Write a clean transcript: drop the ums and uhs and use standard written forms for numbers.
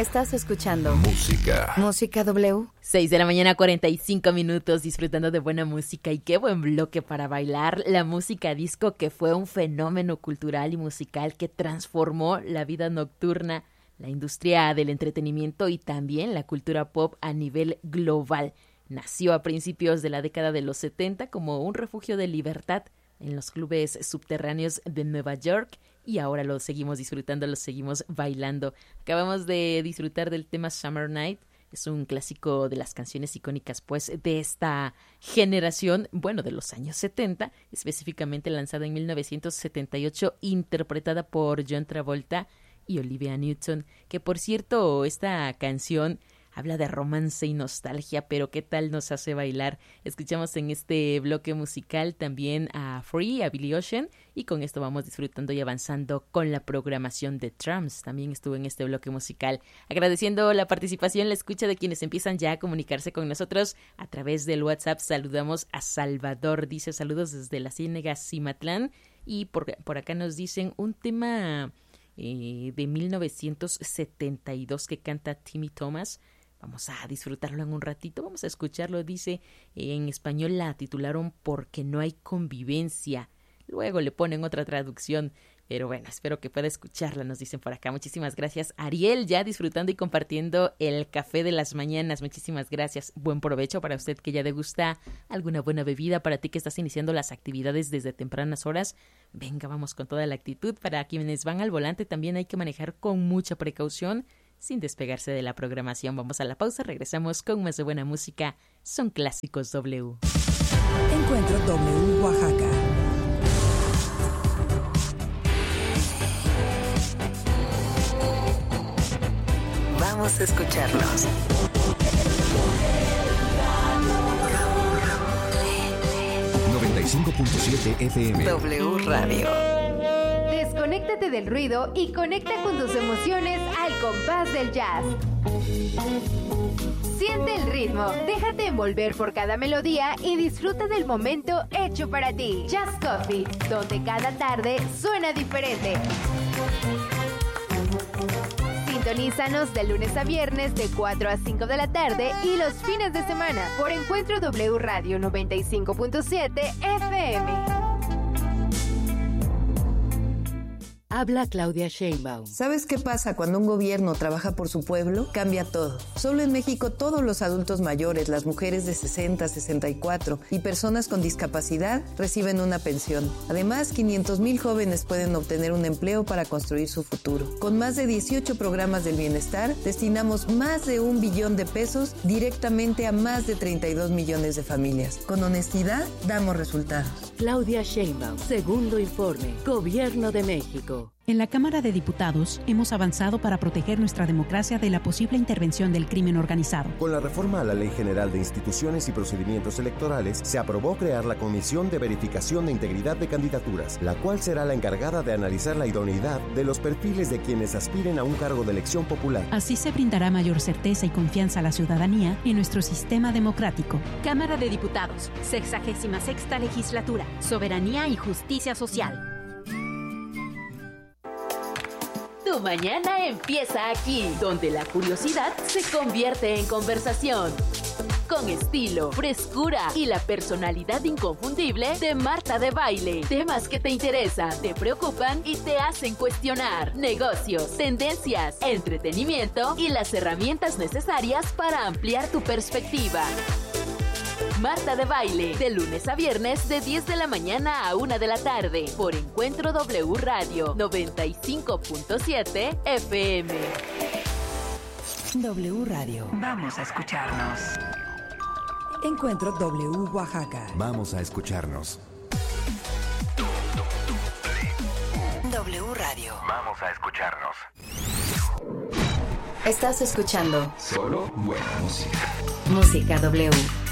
Estás escuchando Música W. 6 de la mañana, 45 minutos, disfrutando de buena música. Y qué buen bloque para bailar. La música disco, que fue un fenómeno cultural y musical que transformó la vida nocturna, la industria del entretenimiento y también la cultura pop a nivel global. Nació a principios de la década de los 70 como un refugio de libertad en los clubes subterráneos de Nueva York, y ahora lo seguimos disfrutando, lo seguimos bailando. Acabamos de disfrutar del tema Summer Night. Es un clásico de las canciones icónicas, pues, de esta generación, bueno, de los años 70, específicamente lanzada en 1978, interpretada por John Travolta y Olivia Newton, que, por cierto, esta canción habla de romance y nostalgia, pero ¿qué tal nos hace bailar? Escuchamos en este bloque musical también a Free, a Billy Ocean, y con esto vamos disfrutando y avanzando con la programación de Trams. También estuvo en este bloque musical. Agradeciendo la participación, la escucha de quienes empiezan ya a comunicarse con nosotros a través del WhatsApp. Saludamos a Salvador, dice saludos desde la Ciénega Cimatlán, y por acá nos dicen un tema de 1972 que canta Timmy Thomas. Vamos a disfrutarlo en un ratito, vamos a escucharlo. Dice, en español la titularon Porque no hay convivencia. Luego le ponen otra traducción, pero bueno, espero que pueda escucharla, nos dicen por acá. Muchísimas gracias, Ariel, ya disfrutando y compartiendo el café de las mañanas. Muchísimas gracias, buen provecho para usted que ya degusta alguna buena bebida, para ti que estás iniciando las actividades desde tempranas horas. Venga, vamos con toda la actitud. Para quienes van al volante también hay que manejar con mucha precaución, sin despegarse de la programación. Vamos a la pausa, regresamos con más de buena música. Son clásicos W. Encuentro W Oaxaca. Vamos a escucharnos. FM. W Radio. Desconéctate del ruido y conecta con tus emociones al compás del jazz. Siente el ritmo, déjate envolver por cada melodía y disfruta del momento hecho para ti. Jazz Coffee, donde cada tarde suena diferente. Sintonízanos de lunes a viernes de 4 a 5 de la tarde y los fines de semana por Encuentro W Radio 95.7 FM. Habla Claudia Sheinbaum. ¿Sabes qué pasa cuando un gobierno trabaja por su pueblo? Cambia todo. Solo en México todos los adultos mayores, las mujeres de 60, 64 y personas con discapacidad reciben una pensión. Además, 500,000 jóvenes pueden obtener un empleo para construir su futuro. Con más de 18 programas del bienestar, destinamos más de 1 billón de pesos directamente a más de 32 millones de familias. Con honestidad, damos resultados. Claudia Sheinbaum, segundo informe, Gobierno de México. En la Cámara de Diputados hemos avanzado para proteger nuestra democracia de la posible intervención del crimen organizado. Con la reforma a la Ley General de Instituciones y Procedimientos Electorales, se aprobó crear la Comisión de Verificación de Integridad de Candidaturas, la cual será la encargada de analizar la idoneidad de los perfiles de quienes aspiren a un cargo de elección popular. Así se brindará mayor certeza y confianza a la ciudadanía en nuestro sistema democrático. Cámara de Diputados, 66ª Legislatura, Soberanía y Justicia Social. Tu mañana empieza aquí, donde la curiosidad se convierte en conversación. Con estilo, frescura y la personalidad inconfundible de Marta de Baile. Temas que te interesan, te preocupan y te hacen cuestionar. Negocios, tendencias, entretenimiento y las herramientas necesarias para ampliar tu perspectiva. Marta de Baile, de lunes a viernes de 10 de la mañana a 1 de la tarde, por Encuentro W Radio 95.7 FM. W Radio. Vamos a escucharnos. Encuentro W Oaxaca. Vamos a escucharnos. W Radio. Vamos a escucharnos. Estás escuchando solo buena música. Música W.